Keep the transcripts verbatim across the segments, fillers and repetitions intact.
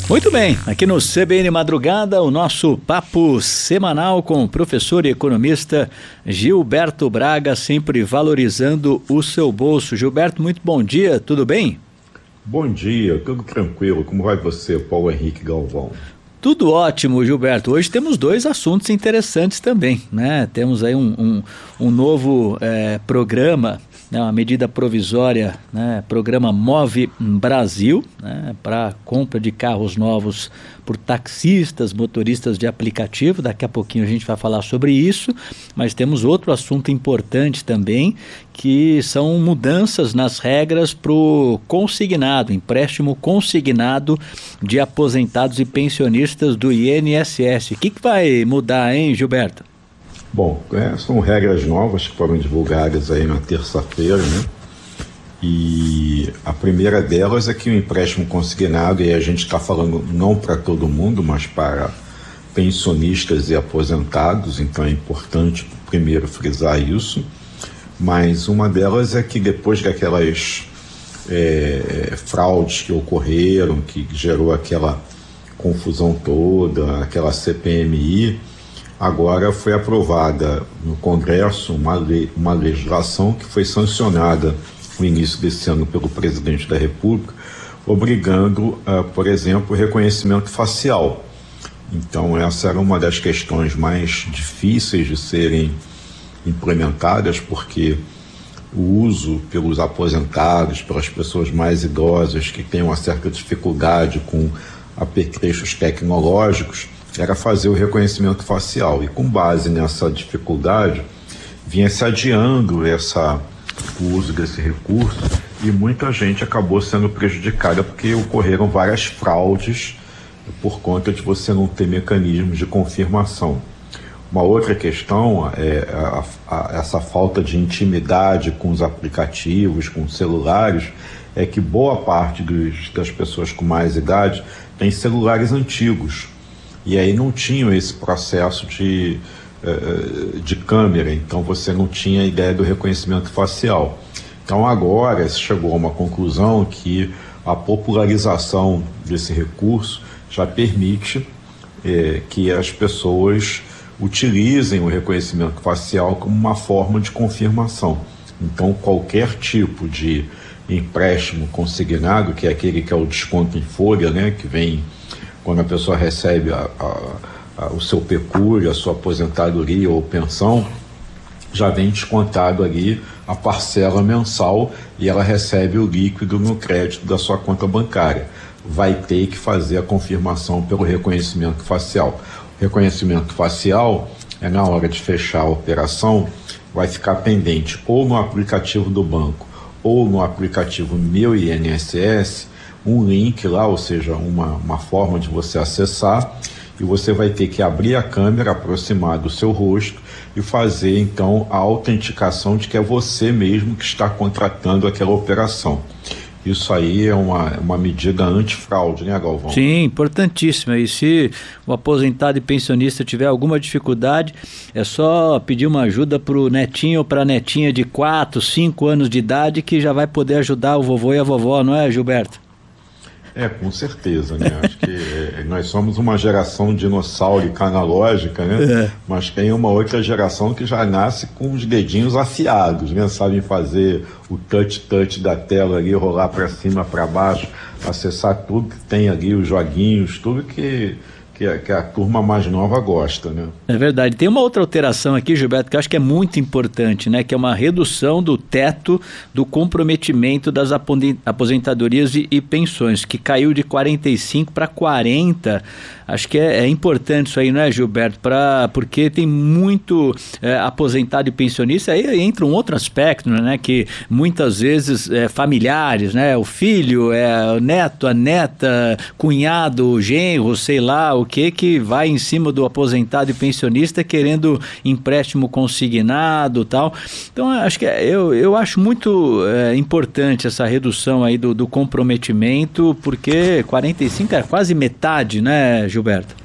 Muito bem, aqui no C B N Madrugada, o nosso papo semanal com o professor e economista Gilberto Braga, sempre valorizando o seu bolso. Gilberto, muito bom dia, tudo bem? Bom dia, tudo tranquilo. Como vai você, Paulo Henrique Galvão? Tudo ótimo, Gilberto. Hoje temos dois assuntos interessantes também, né? Temos aí um, um, um novo é, programa, né? Uma medida provisória, né? Programa Move Brasil, né? Para compra de carros novos por taxistas, motoristas de aplicativo. Daqui a pouquinho a gente vai falar sobre isso, mas temos outro assunto importante também, que são mudanças nas regras para o consignado, empréstimo consignado de aposentados e pensionistas do I N S S. O que, que vai mudar, hein, Gilberto? Bom, é, são regras novas que foram divulgadas aí na terça-feira, né? E a primeira delas é que o empréstimo consignado, e a gente está falando não para todo mundo, mas para pensionistas e aposentados, então é importante primeiro frisar isso. Mas uma delas é que depois daquelas é, fraudes que ocorreram, que gerou aquela confusão toda, aquela C P M I, agora foi aprovada no Congresso uma, lei, uma legislação que foi sancionada no início desse ano pelo presidente da República, obrigando, uh, por exemplo, o reconhecimento facial. Então essa era uma das questões mais difíceis de serem implementadas, porque o uso pelos aposentados, pelas pessoas mais idosas que têm uma certa dificuldade com apetrechos tecnológicos, era fazer o reconhecimento facial. E com base nessa dificuldade, vinha se adiando essa, o uso desse recurso, e muita gente acabou sendo prejudicada porque ocorreram várias fraudes por conta de você não ter mecanismos de confirmação. Uma outra questão é a, a, essa falta de intimidade com os aplicativos, com os celulares, é que boa parte dos, das pessoas com mais idade tem celulares antigos, e aí não tinham esse processo de, de câmera, então você não tinha a ideia do reconhecimento facial. Então agora se chegou a uma conclusão que a popularização desse recurso já permite é, que as pessoas utilizem o reconhecimento facial como uma forma de confirmação. Então qualquer tipo de empréstimo consignado, que é aquele que é o desconto em folha, né, que vem quando a pessoa recebe a, a, a, o seu pecúlio, a sua aposentadoria ou pensão, já vem descontado ali a parcela mensal e ela recebe o líquido no crédito da sua conta bancária. Vai ter que fazer a confirmação pelo reconhecimento facial. O reconhecimento facial é na hora de fechar a operação, vai ficar pendente ou no aplicativo do banco ou no aplicativo Meu I N S S, um link lá, ou seja, uma, uma forma de você acessar, e você vai ter que abrir a câmera, aproximar do seu rosto e fazer então a autenticação de que é você mesmo que está contratando aquela operação. Isso aí é uma, uma medida antifraude, né, Galvão? Sim, importantíssima. E se o aposentado e pensionista tiver alguma dificuldade, é só pedir uma ajuda para o netinho ou para a netinha de quatro, cinco anos de idade, que já vai poder ajudar o vovô e a vovó, não é, Gilberto? É, com certeza, né? Acho que é, nós somos uma geração dinossaurica analógica, né? É. Mas tem uma outra geração que já nasce com os dedinhos afiados, né? Sabem fazer o touch-touch da tela ali, rolar para cima, para baixo, acessar tudo que tem ali, os joguinhos, tudo que... Que a, que a turma mais nova gosta, né? É verdade. Tem uma outra alteração aqui, Gilberto, que eu acho que é muito importante, né? Que é uma redução do teto do comprometimento das aposentadorias e, e pensões, que caiu de quarenta e cinco para quarenta. Acho que é, é importante isso aí, não é, Gilberto? Pra, porque tem muito é, aposentado e pensionista, aí entra um outro aspecto, né? Que muitas vezes é, familiares, né? O filho, é, o neto, a neta, cunhado, genro, sei lá, o que que vai em cima do aposentado e pensionista querendo empréstimo consignado e tal. Então, acho que é, eu, eu acho muito é, importante essa redução aí do, do comprometimento, porque quarenta e cinco é quase metade, né, Gilberto?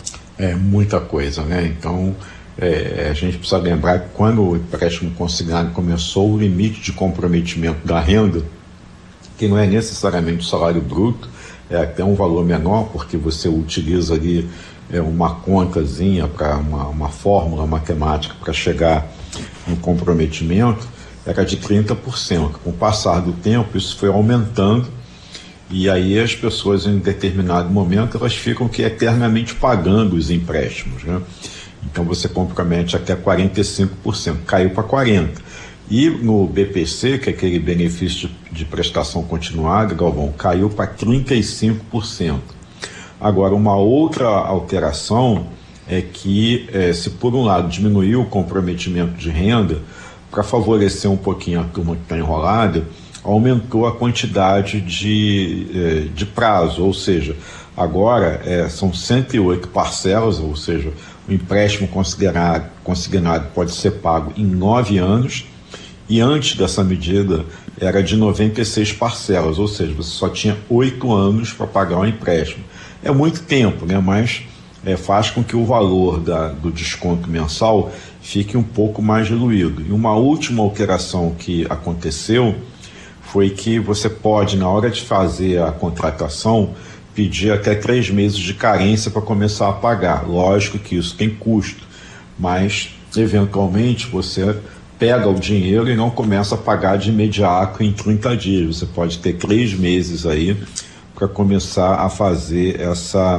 É muita coisa, né? Então, é, a gente precisa lembrar que quando o empréstimo consignado começou, o limite de comprometimento da renda, que não é necessariamente o salário bruto, é até um valor menor, porque você utiliza ali é, uma contazinha, para uma, uma fórmula matemática para chegar no comprometimento, era de trinta por cento. Com o passar do tempo, isso foi aumentando, e aí as pessoas, em determinado momento, elas ficam que eternamente pagando os empréstimos, né? Então você compromete até quarenta e cinco por cento, caiu para quarenta por cento. E no B P C, que é aquele benefício de, de prestação continuada, Galvão, caiu para trinta e cinco por cento. Agora, uma outra alteração é que, é, se por um lado diminuiu o comprometimento de renda, para favorecer um pouquinho a turma que está enrolada, aumentou a quantidade de, é, de prazo, ou seja, agora é, são cento e oito parcelas, ou seja, o empréstimo considerado, consignado pode ser pago em nove anos, e antes dessa medida era de noventa e seis parcelas, ou seja, você só tinha oito anos para pagar o empréstimo. É muito tempo, né? Mas é, faz com que o valor da, do desconto mensal fique um pouco mais diluído. E uma última alteração que aconteceu foi que você pode, na hora de fazer a contratação, pedir até três meses de carência para começar a pagar. Lógico que isso tem custo, mas eventualmente você pega o dinheiro e não começa a pagar de imediato em trinta dias. Você pode ter três meses aí para começar a fazer essa,